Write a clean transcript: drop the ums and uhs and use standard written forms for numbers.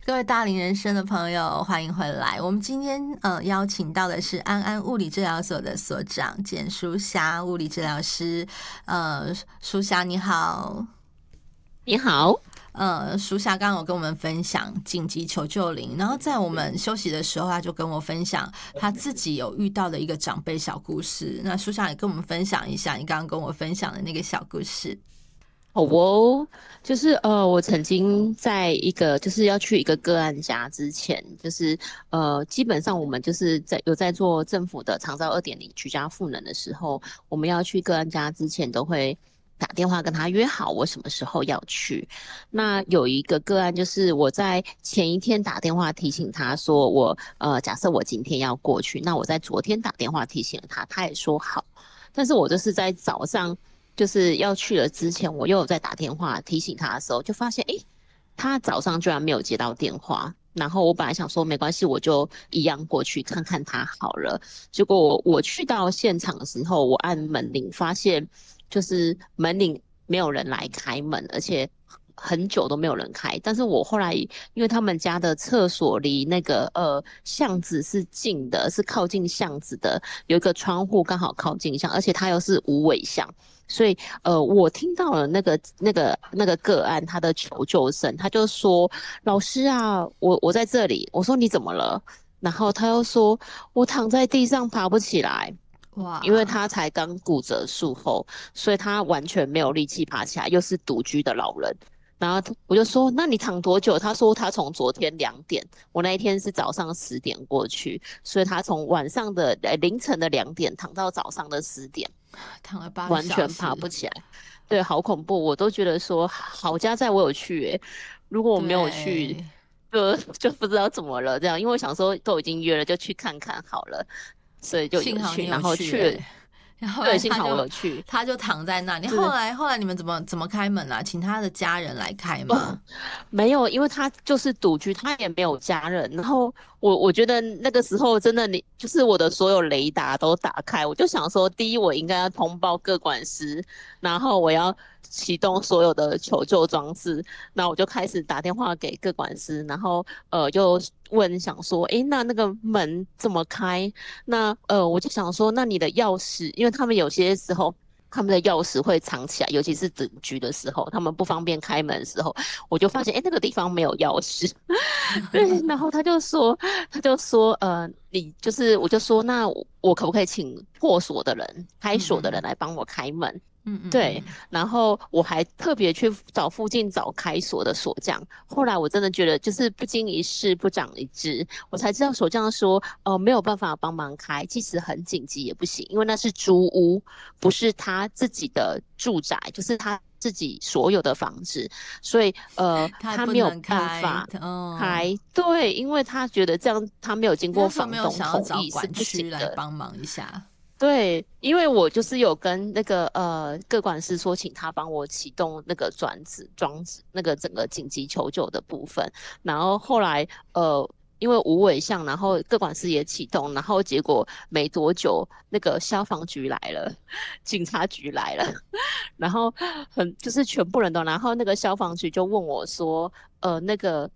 各位大龄人生的朋友，欢迎回来。我们今天邀请到的是安安物理治疗所的所长简淑霞物理治疗师。淑霞你好。 你好。 淑霞刚刚有跟我们分享紧急求救铃，然后在我们休息的时候，他就跟我分享他自己有遇到的一个长辈小故事。那淑霞也跟我们分享一下你刚刚跟我分享的那个小故事。 好哦，就是我曾经在一个就是要去一个个案家之前，就是基本上我们就是在做政府的长照2.0居家赋能的时候，我们要去个案家之前都会打电话跟他约好我什么时候要去。那有一个个案就是我在前一天打电话提醒他说假设我今天要过去，那我在昨天打电话提醒了他，他也说好，但是我就是在早上。就是要去了之前，我又有在打电话提醒他的时候，就发现他早上居然没有接到电话。然后我本来想说没关系，我就一样过去看看他好了。结果我去到现场的时候，我按门铃，发现就是门铃没有人来开门，而且很久都没有人开。但是我后来因为他们家的厕所离那个巷子是近的，是靠近巷子的，有一个窗户刚好靠近巷，而且它又是无尾巷。所以我听到了那个个案他的求救声，他就说：“老师啊，我在这里。”我说：“你怎么了？”然后他又说：“我躺在地上爬不起来。”因为哇， 他才刚骨折术后，所以他完全没有力气爬起来，又是独居的老人。然后我就说：“那你躺多久？”他说：“他从昨天2点，我那一天是早上10点过去，所以他从晚上的凌晨的2点躺到早上的10点。” 躺了8个完全爬小时。 不起来。对，好恐怖，我都觉得说好家在我有去如果我没有去， 对， 就不知道怎么了这样。因为我想说都已经约了，就去看看好了，所以就有去， 幸好你有然后去了。 去然后后对， 来幸好我有去。 他就躺在那里。后是来后来你们怎么开门啊？请他的家人来开吗？ 哦，没有，因为他就是独居，他也没有家人。然后我觉得那个时候真的，你就是我的所有雷达都打开，我就想说，第一我应该要通报个管师，然后我要启动所有的求救装置，那我就开始打电话给个管师，然后就问想说，诶，那个门怎么开？那我就想说，那你的钥匙，因为他们有些时候。他们的钥匙会藏起来，尤其是独居的时候，他们不方便开门的时候，我就发现，那个地方没有钥匙。对，然后他就说，你就是，我就说，那我可不可以请破锁的人、开锁的人嗯嗯来帮我开门？ 嗯嗯对， 嗯。 然后我还特别去找附近找开锁的锁匠。后来我真的觉得，就是不经一事不长一智，我才知道锁匠说，没有办法帮忙开，即使很紧急也不行，因为那是租屋，不是他自己的住宅，就是他自己所有的房子，所以他他没有不能开。 办法开。对，因为他觉得这样他没有经过你那时候没房东有想要同意是找管不行的。 区来帮忙一下？ 对，因为我就是有跟那个个管师说，请他帮我启动那个装置那个整个紧急求救的部分。然后后来因为无尾巷，然后个管师也启动，然后结果没多久，那个消防局来了，警察局来了，然后就是全部人都，然后那个消防局就问我说，那个